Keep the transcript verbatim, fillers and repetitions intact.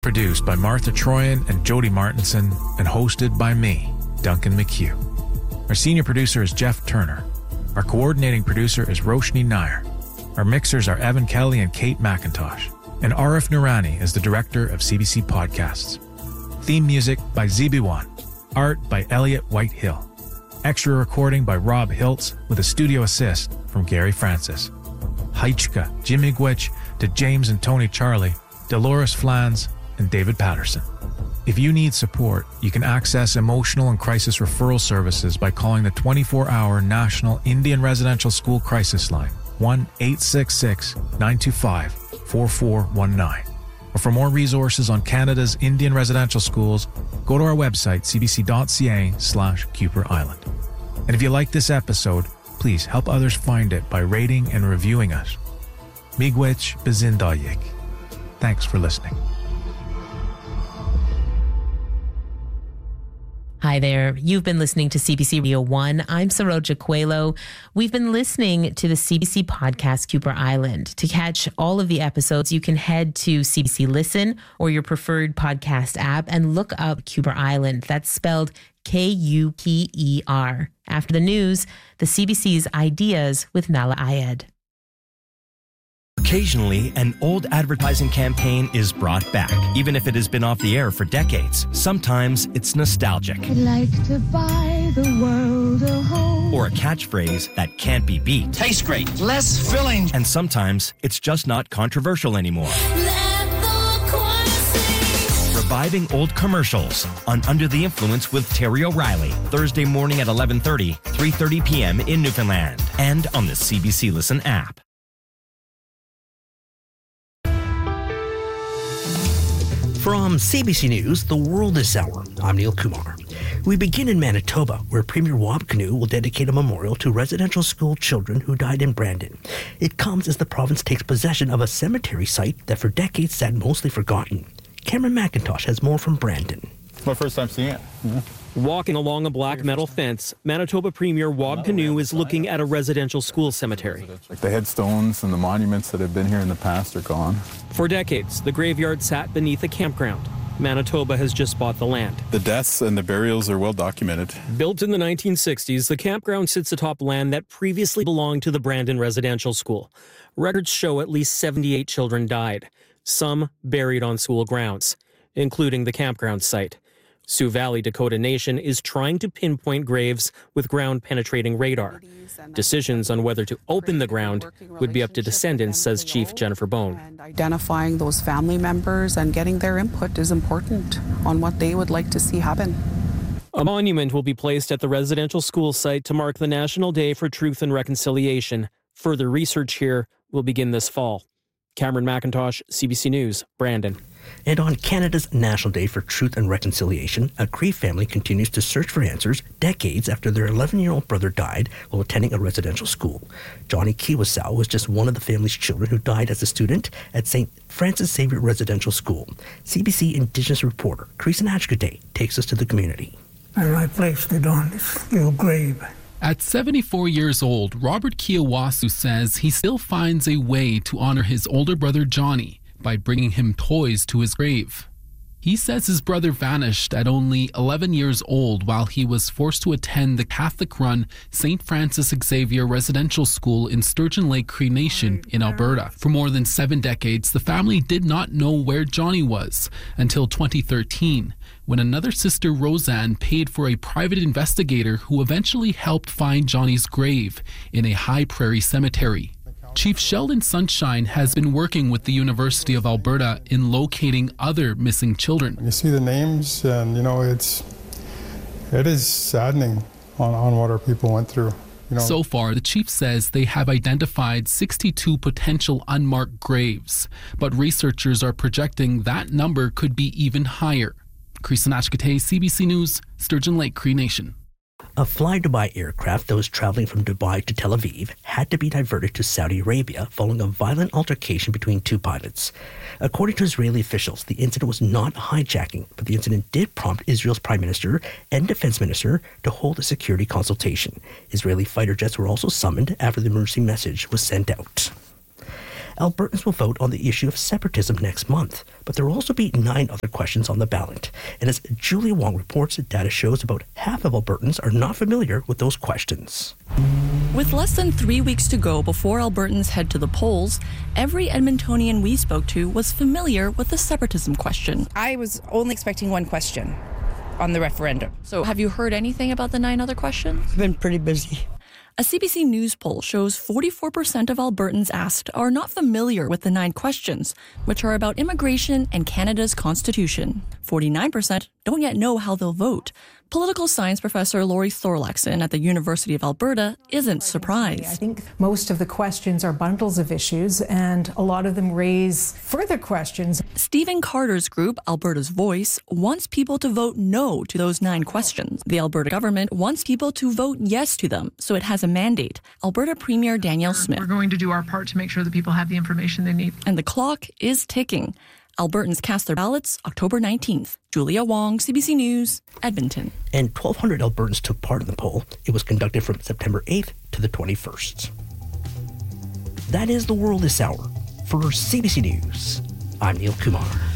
Produced by Martha Troyan and Jody Martinson and hosted by me, Duncan McHugh. Our senior producer is Jeff Turner. Our coordinating producer is Roshni Nair. Our mixers are Evan Kelly and Kate McIntosh. And Arif Noorani is the director of C B C Podcasts. Theme music by Z B one. Art by Elliot Whitehill. Extra recording by Rob Hiltz with a studio assist from Gary Francis. Haichka, Jimmy Gwich, to James and Tony Charlie, Dolores Flans, and David Patterson. If you need support, you can access emotional and crisis referral services by calling the twenty-four hour National Indian Residential School Crisis Line, one eight six six, nine two five, four four one nine. Or for more resources on Canada's Indian residential schools, go to our website, cbc.ca slash Kuper Island. And if you like this episode, please help others find it by rating and reviewing us. Miigwech Bazindayik. Thanks for listening. Hi there. You've been listening to C B C Radio one. I'm Saroja Coelho. We've been listening to the C B C podcast Kuper Island. To catch all of the episodes, you can head to C B C Listen or your preferred podcast app and look up Kuper Island. That's spelled K U P E R. After the news, the C B C's Ideas with Nala Ayed. Occasionally, an old advertising campaign is brought back, even if it has been off the air for decades. Sometimes it's nostalgic. I'd like to buy the world a home. Or a catchphrase that can't be beat. Tastes great. Less filling. And sometimes it's just not controversial anymore. Reviving old commercials on Under the Influence with Terry O'Reilly. Thursday morning at eleven thirty, three thirty p.m. in Newfoundland. And on the C B C Listen app. From C B C News, The World This Hour, I'm Neil Kumar. We begin in Manitoba, where Premier Wab Kinew will dedicate a memorial to residential school children who died in Brandon. It comes as the province takes possession of a cemetery site that for decades sat mostly forgotten. Cameron McIntosh has more from Brandon. It's my first time seeing it. Mm-hmm. Walking along a black metal fence, Manitoba Premier Wab Kinew is looking at a residential school cemetery. The headstones and the monuments that have been here in the past are gone. For decades, the graveyard sat beneath a campground. Manitoba has just bought the land. The deaths and the burials are well documented. Built in the nineteen sixties, the campground sits atop land that previously belonged to the Brandon Residential School. Records show at least seventy-eight children died, some buried on school grounds, including the campground site. Sioux Valley Dakota Nation is trying to pinpoint graves with ground-penetrating radar. Decisions on whether to open the ground would be up to descendants, says Chief Jennifer Bone. And identifying those family members and getting their input is important on what they would like to see happen. A monument will be placed at the residential school site to mark the National Day for Truth and Reconciliation. Further research here will begin this fall. Cameron McIntosh, C B C News, Brandon. And on Canada's National Day for Truth and Reconciliation, a Cree family continues to search for answers decades after their eleven-year-old brother died while attending a residential school. Johnny Kiwasow was just one of the family's children who died as a student at Saint Francis Xavier Residential School. C B C Indigenous reporter Creason Ashkade takes us to the community. And I placed it on this little grave. At seventy-four years old, Robert Kiwasow says he still finds a way to honor his older brother Johnny by bringing him toys to his grave. He says his brother vanished at only eleven years old while he was forced to attend the Catholic-run Saint Francis Xavier Residential School in Sturgeon Lake Cree Nation in Alberta. For more than seven decades, the family did not know where Johnny was until twenty thirteen, when another sister, Roseanne, paid for a private investigator who eventually helped find Johnny's grave in a high prairie cemetery. Chief Sheldon Sunshine has been working with the University of Alberta in locating other missing children. You see the names and, you know, it's, it is saddening on, on what our people went through. You know. So far, the chief says they have identified sixty-two potential unmarked graves, but researchers are projecting that number could be even higher. Creason Ashkade, C B C News, Sturgeon Lake Cree Nation. A Fly-Dubai aircraft that was traveling from Dubai to Tel Aviv had to be diverted to Saudi Arabia following a violent altercation between two pilots. According to Israeli officials, the incident was not hijacking, but the incident did prompt Israel's Prime Minister and Defense Minister to hold a security consultation. Israeli fighter jets were also summoned after the emergency message was sent out. Albertans will vote on the issue of separatism next month, but there will also be nine other questions on the ballot. And as Julia Wong reports, data shows about half of Albertans are not familiar with those questions. With less than three weeks to go before Albertans head to the polls, every Edmontonian we spoke to was familiar with the separatism question. I was only expecting one question on the referendum. So have you heard anything about the nine other questions? I've been pretty busy. A C B C News poll shows forty-four percent of Albertans asked are not familiar with the nine questions, which are about immigration and Canada's constitution. forty-nine percent don't yet know how they'll vote. Political science professor Laurie Thorlaxon at the University of Alberta isn't surprised. I think most of the questions are bundles of issues, and a lot of them raise further questions. Stephen Carter's group, Alberta's Voice, wants people to vote no to those nine questions. The Alberta government wants people to vote yes to them, so it has a mandate. Alberta Premier Danielle Smith. We're going to do our part to make sure that people have the information they need. And the clock is ticking. Albertans cast their ballots October nineteenth. Julia Wong, C B C News, Edmonton. And twelve hundred Albertans took part in the poll. It was conducted from September eighth to the twenty-first. That is the world this hour. For C B C News, I'm Neil Kumar.